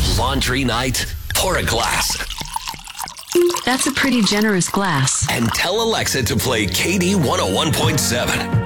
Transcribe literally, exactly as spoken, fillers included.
Laundry night? Pour a glass. That's a pretty generous glass. And tell Alexa to play K D one oh one point seven.